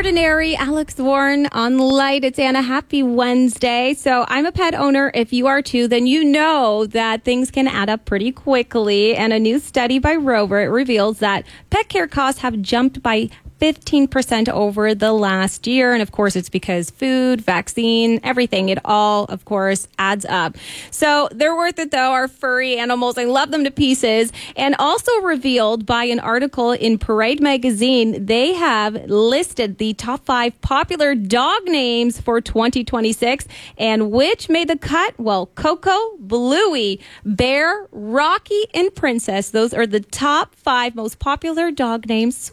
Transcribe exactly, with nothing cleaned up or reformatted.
Veterinary Alex Warren on Light. It's Anna. Happy Wednesday. So I'm a pet owner. If you are too, then you know that things can add up pretty quickly. And a new study by Rover, it reveals that pet care costs have jumped by fifteen percent over the last year. And of course, it's because food, vaccine, everything, it all, of course, adds up. So they're worth it, though, our furry animals. I love them to pieces. And also revealed by an article in Parade magazine, they have listed the top five popular dog names for twenty twenty-six. And which made the cut? Well, Coco, Bluey, Bear, Rocky, and Princess. Those are the top five most popular dog names